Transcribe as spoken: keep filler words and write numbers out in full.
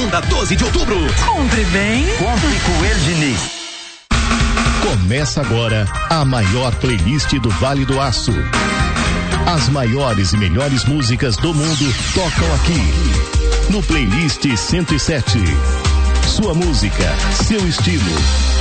segunda, doze de outubro. Compre bem. Compre com El Diniz. Começa agora a maior playlist do Vale do Aço. As maiores e melhores músicas do mundo tocam aqui. No Playlist cento e sete. Sua música, seu estilo.